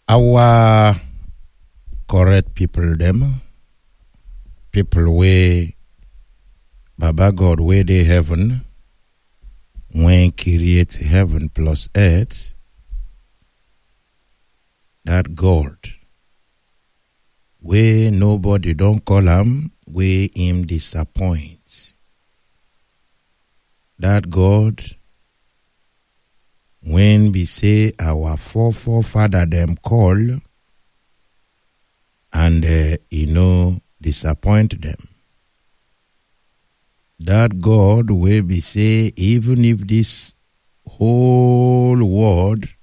Our correct people them, people way Baba God where they heaven, when create heaven plus earth, that God where nobody don't call him, where him disappoint. That God, when we say our forefather them call, and disappoint them. That God will be say, even if this whole world